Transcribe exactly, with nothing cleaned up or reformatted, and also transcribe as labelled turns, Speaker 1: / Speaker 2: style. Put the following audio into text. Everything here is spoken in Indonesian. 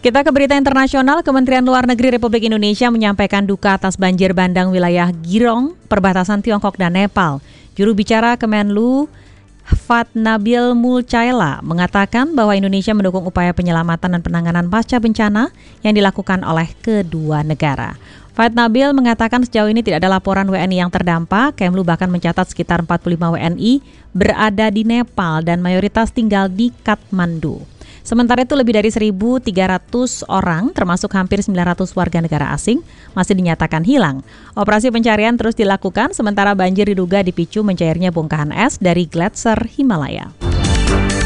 Speaker 1: Kita ke berita internasional. Kementerian Luar Negeri Republik Indonesia menyampaikan duka atas banjir bandang wilayah Girong, perbatasan Tiongkok dan Nepal. Juru bicara Kemenlu, Fatnabil Mulcaela, mengatakan bahwa Indonesia mendukung upaya penyelamatan dan penanganan pasca bencana yang dilakukan oleh kedua negara. Fatnabil mengatakan sejauh ini tidak ada laporan W N I yang terdampak. Kemlu bahkan mencatat sekitar empat puluh lima W N I berada di Nepal dan mayoritas tinggal di Kathmandu. Sementara itu lebih dari seribu tiga ratus orang termasuk hampir sembilan ratus warga negara asing masih dinyatakan hilang. Operasi pencarian terus dilakukan sementara banjir diduga dipicu mencairnya bongkahan es dari gletser Himalaya.